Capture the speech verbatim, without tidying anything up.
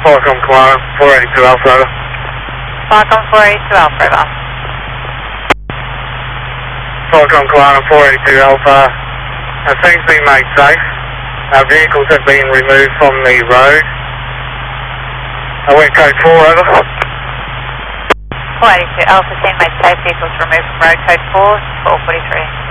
Falcon Koala, four eighty-two Alpha over. Falcon four eighty-two Alpha over. Falcon Koala, four eighty-two Alpha. Uh, things being made safe. Our vehicles have been removed from the road. Uh, we're code four over. four eighty-two Alpha, team made safe, vehicles removed from road, code four, four forty-three.